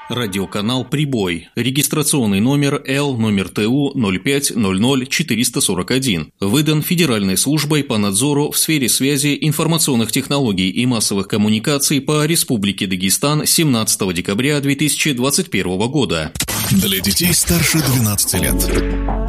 Радиоканал «Прибой». Регистрационный номер Л номер ТУ 0500441. Выдан Федеральной службой по надзору в сфере связи, информационных технологий и массовых коммуникаций по Республике Дагестан 17 декабря 2021 года. Для детей старше 12 лет.